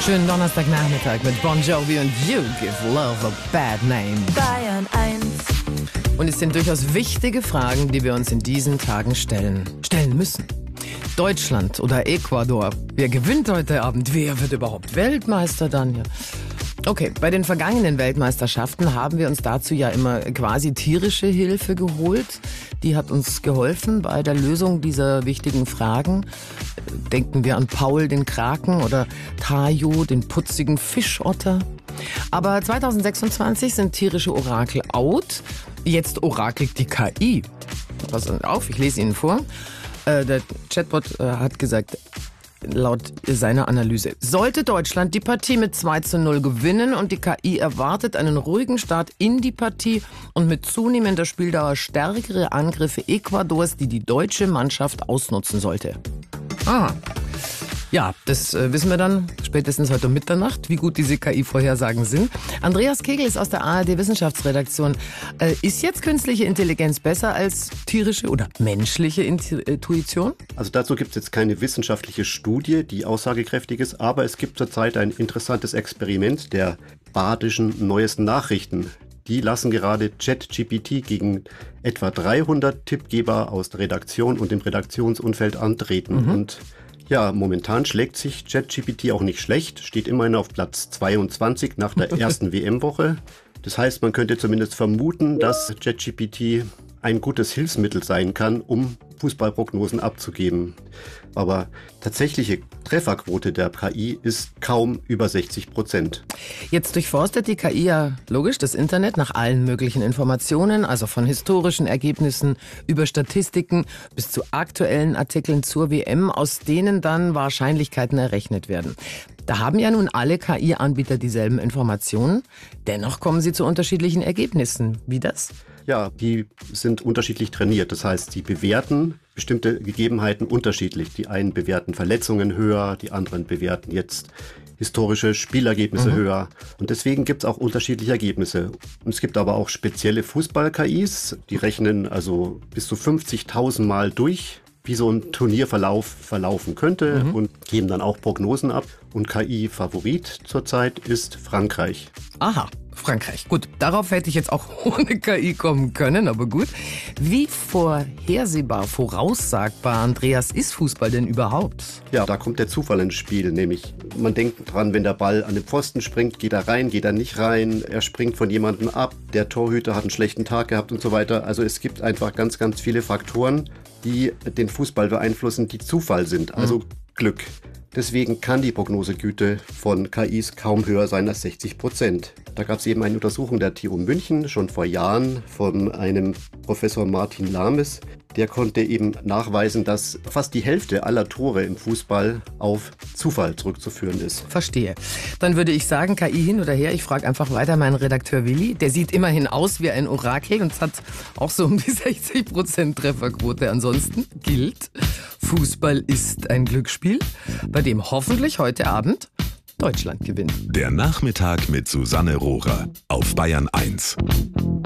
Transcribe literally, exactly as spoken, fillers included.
Schönen Donnerstagnachmittag mit Bon Jovi und You Give Love a Bad Name. Bayern eins. Und es sind durchaus wichtige Fragen, die wir uns in diesen Tagen stellen, stellen müssen. Deutschland oder Ecuador? Wer gewinnt heute Abend? Wer wird überhaupt Weltmeister dann? Ja. Okay, bei den vergangenen Weltmeisterschaften haben wir uns dazu ja immer quasi tierische Hilfe geholt. Die hat uns geholfen bei der Lösung dieser wichtigen Fragen. Denken wir an Paul, den Kraken, oder Tajo, den putzigen Fischotter. Aber zweitausendsechsundzwanzig sind tierische Orakel out. Jetzt orakelt die K I. Pass auf, ich lese Ihnen vor. Äh, der Chatbot äh, hat gesagt, laut seiner Analyse: Sollte Deutschland die Partie mit zwei zu null gewinnen und die K I erwartet einen ruhigen Start in die Partie und mit zunehmender Spieldauer stärkere Angriffe Ecuadors, die die deutsche Mannschaft ausnutzen sollte. Ah, ja, das äh, wissen wir dann spätestens heute um Mitternacht, wie gut diese K I-Vorhersagen sind. Andreas Kegel ist aus der A R D-Wissenschaftsredaktion. Äh, ist jetzt künstliche Intelligenz besser als tierische oder menschliche Intuition? Also dazu gibt es jetzt keine wissenschaftliche Studie, die aussagekräftig ist, aber es gibt zurzeit ein interessantes Experiment der badischen neuesten Nachrichten. Die lassen gerade ChatGPT gegen etwa dreihundert Tippgeber aus der Redaktion und dem Redaktionsumfeld antreten. Mhm. Und ja, momentan schlägt sich ChatGPT auch nicht schlecht, steht immerhin auf Platz zweiundzwanzig nach der ersten W M-Woche. Das heißt, man könnte zumindest vermuten, dass ChatGPT ein gutes Hilfsmittel sein kann, um Fußballprognosen abzugeben. Aber tatsächliche Trefferquote der K I ist kaum über sechzig Prozent. Jetzt durchforstet die K I ja logisch das Internet nach allen möglichen Informationen, also von historischen Ergebnissen über Statistiken bis zu aktuellen Artikeln zur W M, aus denen dann Wahrscheinlichkeiten errechnet werden. Da haben ja nun alle K I-Anbieter dieselben Informationen. Dennoch kommen sie zu unterschiedlichen Ergebnissen. Wie das? Ja, die sind unterschiedlich trainiert. Das heißt, sie bewerten bestimmte Gegebenheiten unterschiedlich. Die einen bewerten Verletzungen höher, die anderen bewerten jetzt historische Spielergebnisse mhm. höher. Und deswegen gibt es auch unterschiedliche Ergebnisse. Und es gibt aber auch spezielle Fußball-K Is, die rechnen also bis zu fünfzigtausend Mal durch, wie so ein Turnierverlauf verlaufen könnte, mhm. und geben dann auch Prognosen ab. Und K I-Favorit zurzeit ist Frankreich. Aha, Frankreich. Gut, darauf hätte ich jetzt auch ohne K I kommen können, aber gut. Wie vorhersehbar, voraussagbar, Andreas, ist Fußball denn überhaupt? Ja, da kommt der Zufall ins Spiel, nämlich man denkt dran, wenn der Ball an den Pfosten springt, geht er rein, geht er nicht rein, er springt von jemandem ab, der Torhüter hat einen schlechten Tag gehabt und so weiter. Also es gibt einfach ganz, ganz viele Faktoren, die den Fußball beeinflussen, die Zufall sind, also mhm. Glück. Deswegen kann die Prognosegüte von K Is kaum höher sein als sechzig Prozent. Da gab es eben eine Untersuchung der T U München schon vor Jahren von einem Professor Martin Lames. Der konnte eben nachweisen, dass fast die Hälfte aller Tore im Fußball auf Zufall zurückzuführen ist. Verstehe. Dann würde ich sagen, K I hin oder her. Ich frage einfach weiter meinen Redakteur Willi. Der sieht immerhin aus wie ein Orakel und hat auch so um die sechzig Prozent Trefferquote. Ansonsten gilt, Fußball ist ein Glücksspiel, bei dem hoffentlich heute Abend Deutschland gewinnt. Der Nachmittag mit Susanne Rohrer auf Bayern eins.